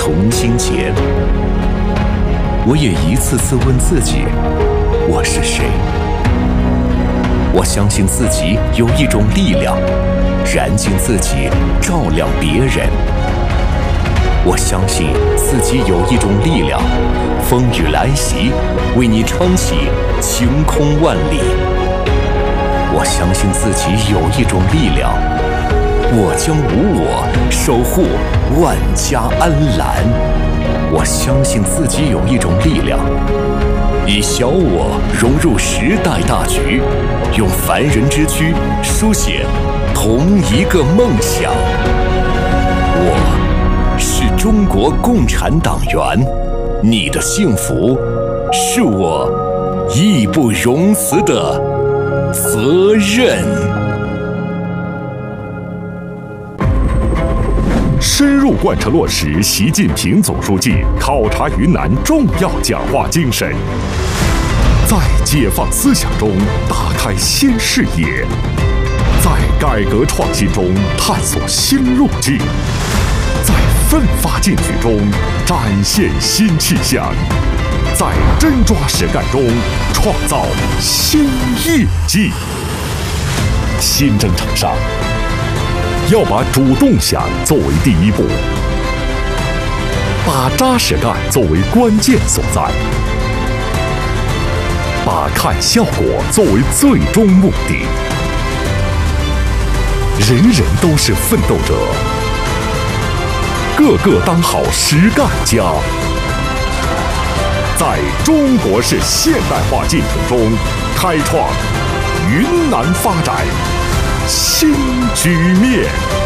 同心结。我也一次次问自己，我是谁？我相信自己有一种力量，燃尽自己，照亮别人。我相信自己有一种力量，风雨来袭，为你撑起晴空万里。我相信自己有一种力量，我将无我，守护万家安澜。我相信自己有一种力量，以小我融入时代大局，用凡人之躯书写同一个梦想。我是中国共产党员，你的幸福是我义不容辞的责任。 深入贯彻落实习近平总书记考察云南重要讲话精神，在解放思想中打开新视野，在改革创新中探索新路径，在奋发进取中展现新气象，在真抓实干中创造新业绩。新征程上，要把主动想作为第一步，把扎实干作为关键所在，把看效果作为最终目的。人人都是奋斗者，个个当好实干家。在中国式现代化进程中，开创云南发展新局面。